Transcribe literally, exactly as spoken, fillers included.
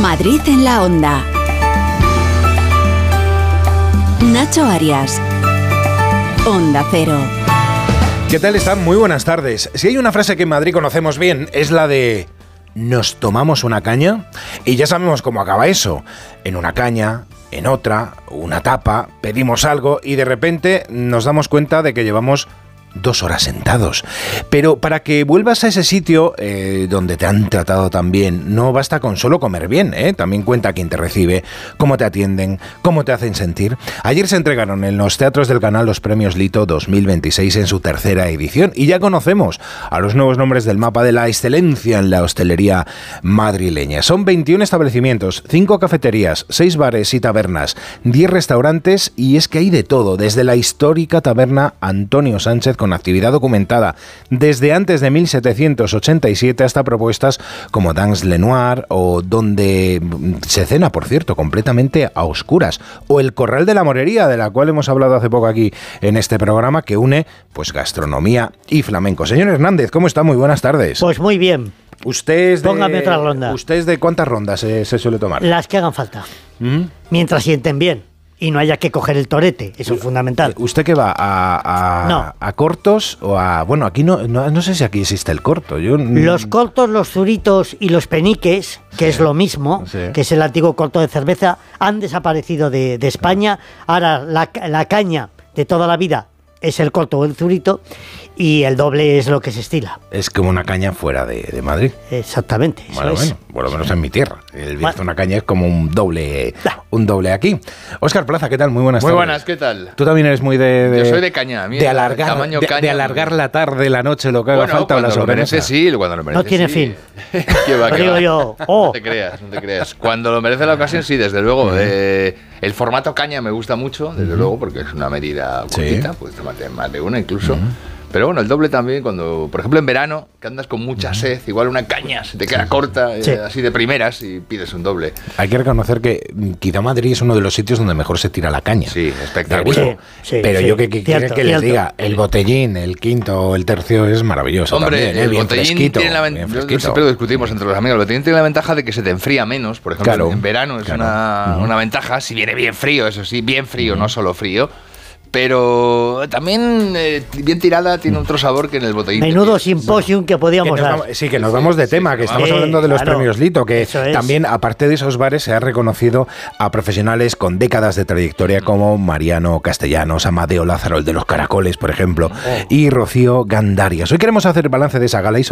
Madrid en la Onda. Nacho Arias. Onda Cero. ¿Qué tal están? Muy buenas tardes. Si hay una frase que en Madrid conocemos bien, es la de ¿nos tomamos una caña? Y ya sabemos cómo acaba eso. En una caña, en otra, una tapa, pedimos algo y de repente nos damos cuenta de que llevamos dos horas sentados. Pero para que vuelvas a ese sitio eh, donde te han tratado tan bien, no basta con solo comer bien, ¿eh? También cuenta quién te recibe, cómo te atienden, cómo te hacen sentir. Ayer se entregaron en los teatros del canal los premios Lito dos mil veintiséis en su tercera edición y ya conocemos a los nuevos nombres del mapa de la excelencia en la hostelería madrileña. Son veintiún establecimientos, cinco cafeterías, seis bares y tabernas, diez restaurantes y es que hay de todo, desde la histórica taberna Antonio Sánchez con actividad documentada desde antes de mil setecientos ochenta y siete hasta propuestas como Dans Lenoir o donde se cena, por cierto, completamente a oscuras, o el Corral de la Morería, de la cual hemos hablado hace poco aquí en este programa, que une pues gastronomía y flamenco. Señor Hernández, ¿cómo está? Muy buenas tardes. Pues muy bien. ¿Usted es de, Póngame otra ronda. ¿Usted es de cuántas rondas se, se suele tomar? Las que hagan falta. ¿Mm? Mientras sienten bien. Y no haya que coger el torete, eso es fundamental. ¿Usted qué va? ¿A, a, no. a cortos o a...? Bueno, aquí no, no no sé si aquí existe el corto. Yo... Los cortos, los zuritos y los peniques, que sí. es lo mismo, sí. que es el antiguo corto de cerveza, han desaparecido de, de España. Ahora la, la caña de toda la vida es el corto o el zurito y el doble es lo que se estila. Es como una caña fuera de, de Madrid. Exactamente. Bueno, eso bueno, es. por lo menos en mi tierra. El bueno. Una caña es como un doble, un doble aquí. Óscar Plaza, ¿qué tal? Muy buenas muy tardes. Muy buenas, ¿qué tal? Tú también eres muy de... de Yo soy de caña. A mí de alargar, tamaño de, caña, de alargar la tarde, la noche, lo que haga bueno, falta o la sobremesa. Lo merece, sí, cuando lo merece, no tiene sí. fin. ¿Qué va, lo qué digo va? yo. Oh. No te creas, no te creas. Cuando lo merece la ocasión, sí, desde luego. Uh-huh. Eh, el formato caña me gusta mucho, desde uh-huh. luego, porque es una medida cortita, sí. Puedes tomarte más de una incluso. Uh-huh. Pero bueno, el doble también, cuando, por ejemplo, en verano, que andas con mucha sed, igual una caña se te queda sí. corta, sí. Eh, así de primeras, y pides un doble. Hay que reconocer que quizá Madrid es uno de los sitios donde mejor se tira la caña. Sí, espectacular. Sí, sí, pero sí. yo que, que cierto, que les cierto. diga, el botellín, el quinto o el tercio es maravilloso. Hombre, también, ¿eh? el bien botellín fresquito, tiene la bien ventaja, siempre lo discutimos entre los amigos, el botellín tiene la ventaja de que se te enfría menos, por ejemplo, claro, en verano es claro. una, uh-huh. una ventaja, si viene bien frío, eso sí, bien frío, uh-huh. no solo frío. Pero también eh, bien tirada tiene otro sabor que en el botellín. Menudo simposium que podíamos dar. Sí, que nos vamos de tema, que estamos sí, hablando de los claro, premios Lito, que también, aparte de esos bares, se ha reconocido a profesionales con décadas de trayectoria como Mariano Castellanos, Amadeo Lázaro, el de los Caracoles, por ejemplo, oh. y Rocío Gandarias. Hoy queremos hacer balance de esa gala y